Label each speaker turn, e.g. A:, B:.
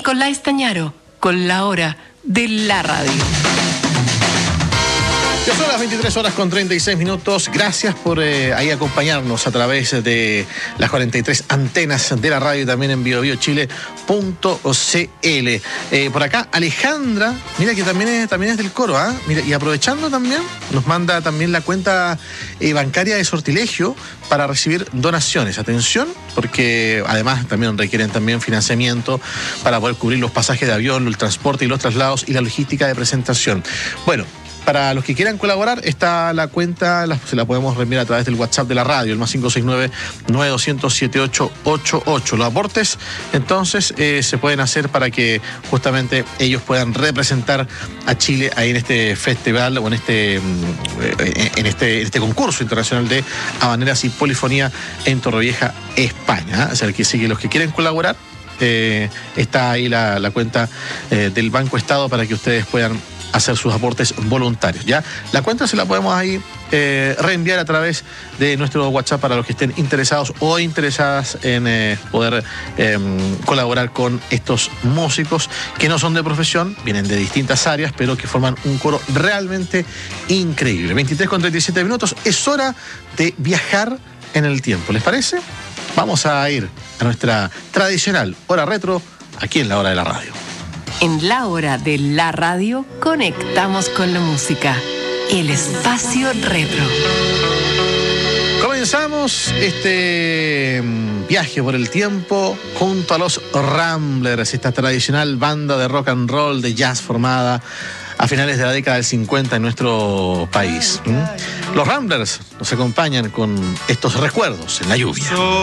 A: Nicolás Stañaro, con la hora de la radio.
B: Ya son las 23 horas con 36 minutos. Gracias por ahí acompañarnos a través de las 43 antenas de la radio y también en biobiochile.cl. Por acá, Alejandra, mira que también es del coro, ¿ah? Mira, y aprovechando también, nos manda también la cuenta bancaria de Sortilegio para recibir donaciones. Atención, porque además también requieren también financiamiento para poder cubrir los pasajes de avión, el transporte y los traslados y la logística de presentación. Bueno, para los que quieran colaborar, está la cuenta, se la podemos reenviar a través del WhatsApp de la radio, el más 569-9200-7888. Los aportes, entonces, se pueden hacer para que justamente ellos puedan representar a Chile ahí en este festival o en este concurso internacional de habaneras y polifonía en Torrevieja, España. O sea, que sí, que los que quieren colaborar, está ahí la cuenta del Banco Estado para que ustedes puedan hacer sus aportes voluntarios, ¿ya? La cuenta se la podemos ahí reenviar a través de nuestro WhatsApp para los que estén interesados o interesadas en poder colaborar con estos músicos que no son de profesión, vienen de distintas áreas, pero que forman un coro realmente increíble. 23 con 37 minutos, es hora de viajar en el tiempo, ¿les parece? Vamos a ir a nuestra tradicional hora retro aquí en la hora de la radio.
A: En la hora de la radio conectamos con la música, el espacio retro.
B: Comenzamos este viaje por el tiempo junto a los Ramblers, esta tradicional banda de rock and roll, de jazz formada a finales de la década del 50 en nuestro país. Los Ramblers nos acompañan con estos recuerdos en la lluvia.